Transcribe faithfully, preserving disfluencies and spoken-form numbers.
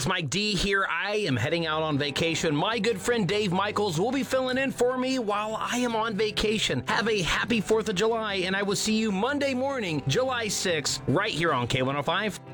guys, Mike D here. I am heading out on vacation. My good friend Dave Michaels will be filling in for me while I am on vacation. Have a happy fourth of July, and I will see you Monday morning, July sixth, right here on K one oh five.